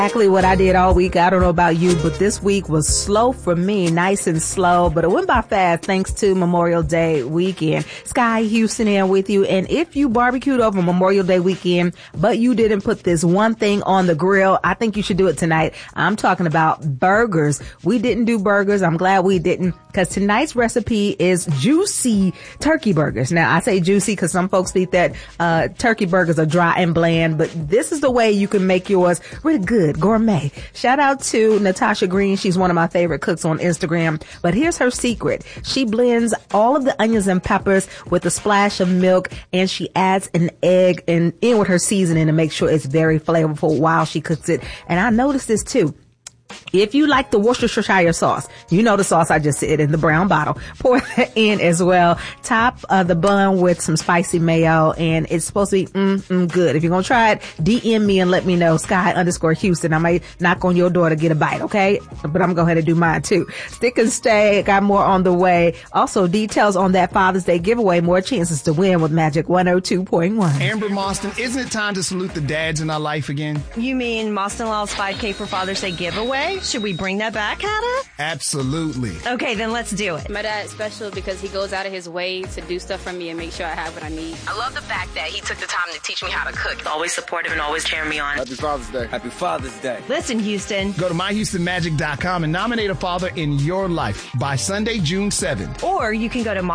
Exactly what I did all week. I don't know about you, but this week was slow for me, nice and slow, but it went by fast thanks to Memorial Day weekend. Sky Houston here with you. And if you barbecued over Memorial Day weekend, but you didn't put this one thing on the grill, I think you should do it tonight. I'm talking about burgers. We didn't do burgers. I'm glad we didn't, because tonight's recipe is juicy turkey burgers. Now, I say juicy because some folks think that turkey burgers are dry and bland, but this is the way you can make yours really good. Gourmet. Shout out to Natasha Green. She's one of my favorite cooks on Instagram. But here's her secret. She blends all of the onions and peppers with a splash of milk, and she adds an egg in with her seasoning to make sure it's very flavorful while she cooks it. And I noticed this too. If you like the Worcestershire sauce, you know the sauce I just said in the brown bottle, pour that in as well. Top the bun with some spicy mayo, and it's supposed to be good. If you're going to try it, DM me and let me know, Sky_Houston. I might knock on your door to get a bite, okay? But I'm going to go ahead and do mine too. Stick and stay. Got more on the way. Also, details on that Father's Day giveaway. More chances to win with Magic 102.1. Amber Mostyn, isn't it time to salute the dads in our life again? You mean Mostyn Law's 5K for Father's Day giveaway? Should we bring that back, Hannah? Absolutely. Okay, then let's do it. My dad's special because he goes out of his way to do stuff for me and make sure I have what I need. I love the fact that he took the time to teach me how to cook. Always supportive and always cheering me on. Happy Father's Day. Happy Father's Day. Listen, Houston. Go to myhoustonmagic.com and nominate a father in your life by Sunday, June 7th. Or you can go to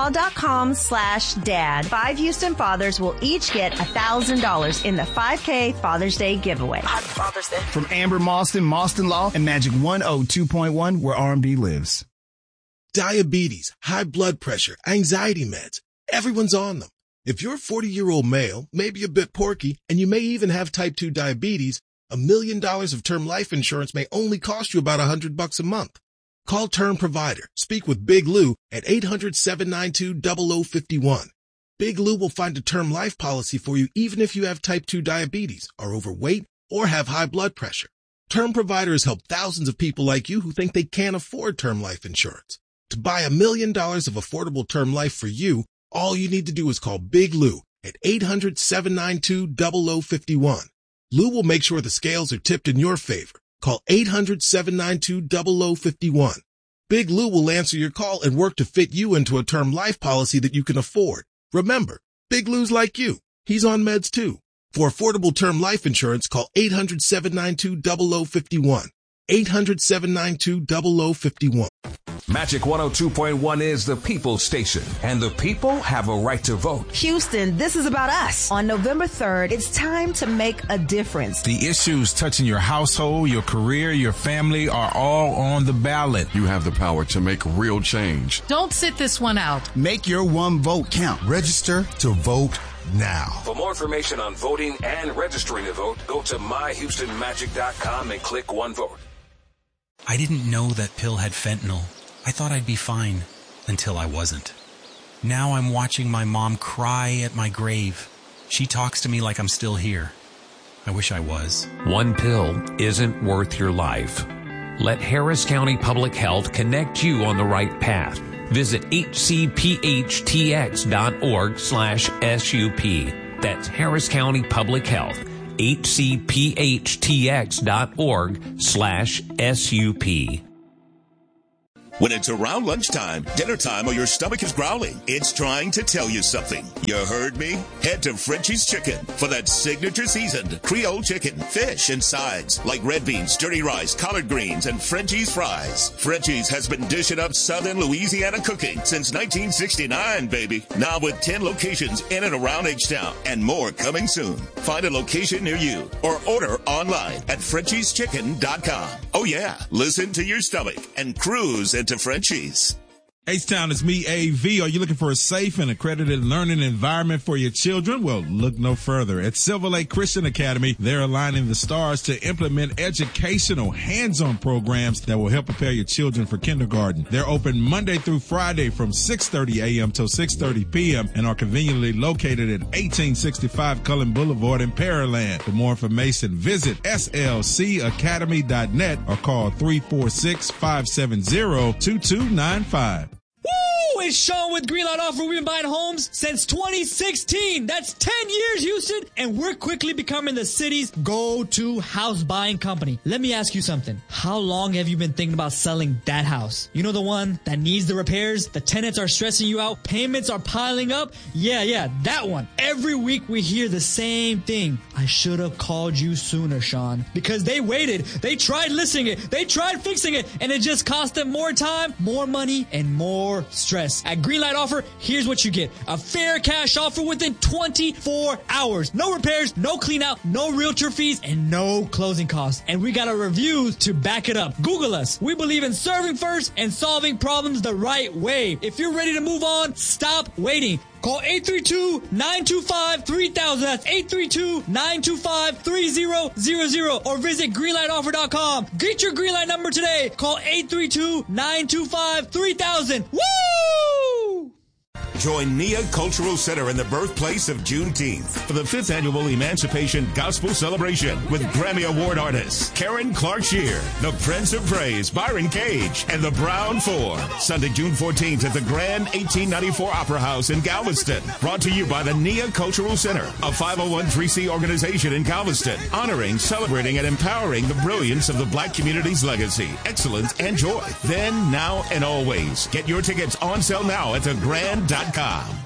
mostynlaw.com/dad. 5 Houston fathers will each get $1,000 in the 5K Father's Day giveaway. Happy Father's Day. From Amber Mostyn, Mostyn Law, and Magic 102.1, where R&B lives. Diabetes, high blood pressure, anxiety meds. Everyone's on them. If you're a 40-year-old male, maybe a bit porky, and you may even have type 2 diabetes, $1 million of term life insurance may only cost you about $100 a month. Call Term Provider. Speak with Big Lou at 800-792-0051. Big Lou will find a term life policy for you even if you have type 2 diabetes, are overweight, or have high blood pressure. Term Provider has helped thousands of people like you who think they can't afford term life insurance. To buy $1 million of affordable term life for you, all you need to do is call Big Lou at 800-792-0051. Lou will make sure the scales are tipped in your favor. Call 800-792-0051. Big Lou will answer your call and work to fit you into a term life policy that you can afford. Remember, Big Lou's like you. He's on meds too. For affordable term life insurance, call 800-792-0051. 800-792-0051. Magic 102.1 is the People Station, and the people have a right to vote. Houston, this is about us. On November 3rd, it's time to make a difference. The issues touching your household, your career, your family are all on the ballot. You have the power to make real change. Don't sit this one out. Make your one vote count. Register to vote now. For more information on voting and registering to vote, go to myhoustonmagic.com and click One Vote. I didn't know that pill had fentanyl. I thought I'd be fine until I wasn't. Now I'm watching my mom cry at my grave. She talks to me like I'm still here. I wish I was. One pill isn't worth your life. Let Harris County Public Health connect you on the right path. Visit hcphtx.org/SUP. That's Harris County Public Health. hcphtx.org/SUP. When it's around lunchtime, dinner time, or your stomach is growling, it's trying to tell you something. You heard me? Head to Frenchie's Chicken for that signature seasoned Creole chicken, fish, and sides like red beans, dirty rice, collard greens, and Frenchie's fries. Frenchie's has been dishing up Southern Louisiana cooking since 1969, baby. Now with 10 locations in and around H-Town and more coming soon. Find a location near you or order online at FrenchiesChicken.com. Oh yeah, listen to your stomach and cruise into Frenchies. H-Town, it's me, AV. Are you looking for a safe and accredited learning environment for your children? Well, look no further. At Silver Lake Christian Academy, they're aligning the stars to implement educational hands-on programs that will help prepare your children for kindergarten. They're open Monday through Friday from 6:30 a.m. till 6:30 p.m. and are conveniently located at 1865 Cullen Boulevard in Pearland. For more information, visit slcacademy.net or call 346-570-2295. it's Sean with Greenlight Offer. We've been buying homes since 2016. That's 10 years, Houston. And we're quickly becoming the city's go-to house buying company. Let me ask you something. How long have you been thinking about selling that house? You know, the one that needs the repairs, the tenants are stressing you out, payments are piling up? Yeah, that one. Every week we hear the same thing. I should have called you sooner, Sean. Because they waited. They tried listing it. They tried fixing it. And it just cost them more time, more money, and more stress. At Greenlight Offer, here's what you get. A fair cash offer within 24 hours. No repairs, no clean out, no realtor fees, and no closing costs. And we got a review to back it up. Google us. We believe in serving first and solving problems the right way. If you're ready to move on, stop waiting. Call 832-925-3000. That's 832-925-3000. Or visit greenlightoffer.com. Get your Greenlight number today. Call 832-925-3000. Woo! Join Nia Cultural Center in the birthplace of Juneteenth for the 5th Annual Emancipation Gospel Celebration with Grammy Award artists Karen Clark Sheard, the Prince of Praise, Byron Cage, and the Brown Four. Sunday, June 14th at the Grand 1894 Opera House in Galveston. Brought to you by the Nia Cultural Center, a 501(c) organization in Galveston, honoring, celebrating, and empowering the brilliance of the Black community's legacy, excellence, and joy. Then, now, and always. Get your tickets on sale now at thegrand.com.